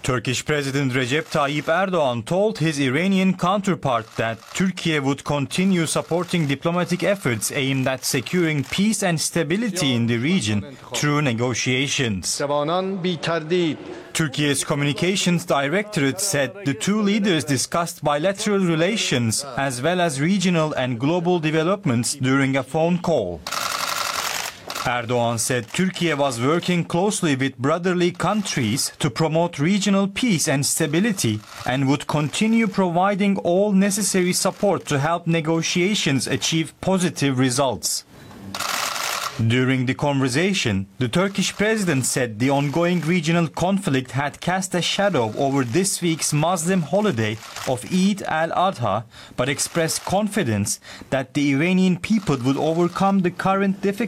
Turkish President Recep Tayyip Erdogan told his Iranian counterpart that Turkey would continue supporting diplomatic efforts aimed at securing peace and stability in the region through negotiations. Turkey's communications directorate said the two leaders discussed bilateral relations as well as regional and global developments during a phone call. Erdogan said Turkey was working closely with brotherly countries to promote regional peace and stability and would continue providing all necessary support to help negotiations achieve positive results. During the conversation, the Turkish president said the ongoing regional conflict had cast a shadow over this week's Muslim holiday of Eid al-Adha, but expressed confidence that the Iranian people would overcome the current difficulties